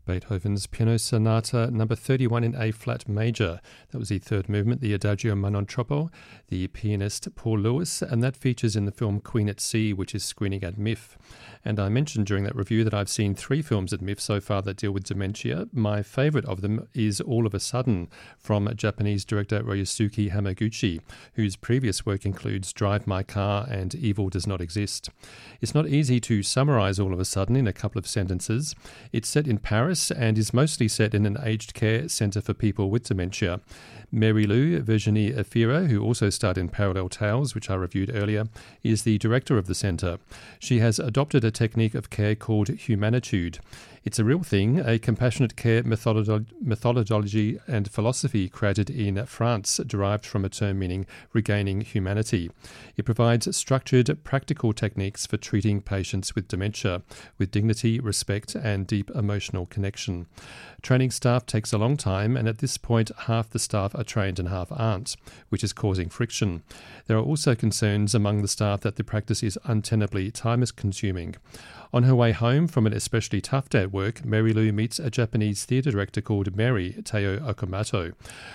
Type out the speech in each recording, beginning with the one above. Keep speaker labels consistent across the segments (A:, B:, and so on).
A: Beethoven's Piano Sonata number 31 in A-flat major. That was the third movement, the Adagio ma non troppo, the pianist Paul Lewis, and that features in the film Queen at Sea, which is screening at MIFF. And I mentioned during that review that I've seen 3 films at MIFF so far that deal with dementia. My favourite of them is All of a Sudden, from Japanese director Ryosuke Hamaguchi, whose previous work includes Drive My Car and Evil Does Not Exist. It's not easy to summarise All of a Sudden in a couple of sentences. It's set in Paris and is mostly set in an aged care centre for people with dementia. Mary Lou Virginie Efira, who also starred in Parallel Tales, which I reviewed earlier, is the director of the centre. She has adopted a technique of care called humanitude. It's a real thing, a compassionate care methodology and philosophy created in France, derived from a term meaning regaining humanity. It provides structured, practical techniques for treating patients with dementia, with dignity, respect, and deep emotional connection. Training staff takes a long time, and at this point, half the staff are trained and half aren't, which is causing friction. There are also concerns among the staff that the practice is untenably time-consuming. On her way home from an especially tough day at work, Mary Lou meets a Japanese theatre director called Mary, Teo Okamoto,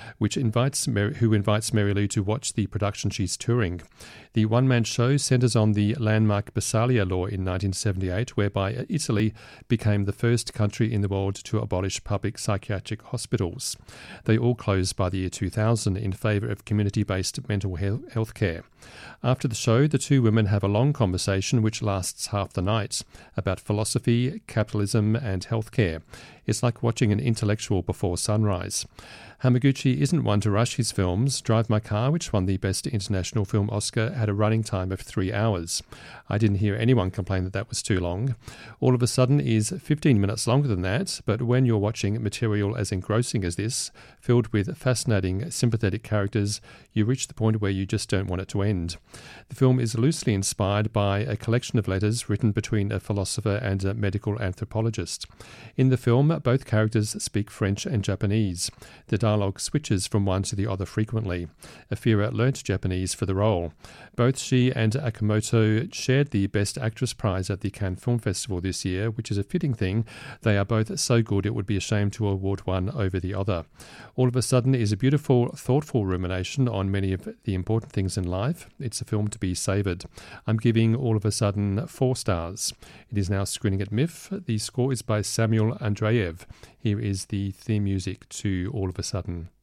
A: who invites Mary Lou to watch the production she's touring. The one-man show centres on the landmark Bissalia law in 1978, whereby Italy became the first country in the world to abolish public psychiatric hospitals. They all closed by the year 2000 in favour of community-based mental health care. After the show, the two women have a long conversation which lasts half the night about philosophy, capitalism and healthcare. It's like watching an intellectual before sunrise. Hamaguchi isn't one to rush his films. Drive My Car, which won the Best International Film Oscar, had a running time of 3 hours. I didn't hear anyone complain that was too long. All of a Sudden is 15 minutes longer than that, but when you're watching material as engrossing as this, filled with fascinating, sympathetic characters, you reach the point where you just don't want it to end. The film is loosely inspired by a collection of letters written between a philosopher and a medical anthropologist. In the film, both characters speak French and Japanese. The dialogue switches from one to the other frequently. Efira learnt Japanese for the role. Both she and Okamoto shared the Best Actress prize at the Cannes Film Festival this year, which is a fitting thing. They are both so good it would be a shame to award one over the other. All of a Sudden is a beautiful, thoughtful rumination on many of the important things in life. It's a film to be savoured. I'm giving All of a Sudden 4 stars. It is now screening at MIFF. The score is by Samuel Andreev. Here is the theme music to All of a Sudden.